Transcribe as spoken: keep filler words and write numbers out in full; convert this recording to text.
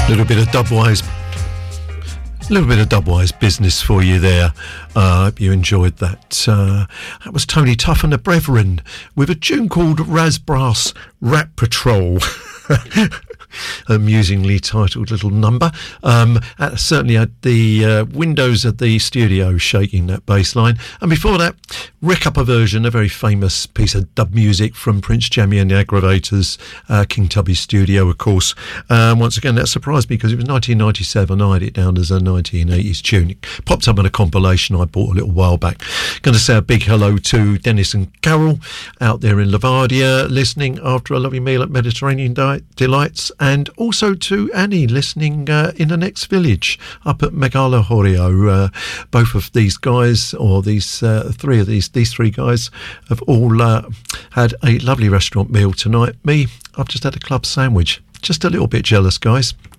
A little bit of Dubwise, a little bit of Dubwise business for you there. I uh, hope you enjoyed that. Uh, that was Tony Tuff and the Brethren with a tune called Raz Brass Rat Patrol. Amusingly titled little number. Um, certainly had the uh, windows of the studio shaking, that bass line. And before that, Rick Upper Version, a very famous piece of dub music from Prince Jammy and the Aggravators, uh, King Tubby's studio, of course. Um, once again, that surprised me because it was nineteen ninety-seven. I had it down as a nineteen eighties tune. It popped up in a compilation I bought a little while back. Going to say a big hello to Dennis and Carol out there in Lavardia, listening after a lovely meal at Mediterranean Diet Delights, and also to Annie listening uh, in the next village up at Megala Horio. Uh, both of these guys, or these uh, three of these, these three guys have all uh, had a lovely restaurant meal tonight. Me, I've just had a club sandwich. Just a little bit jealous, guys.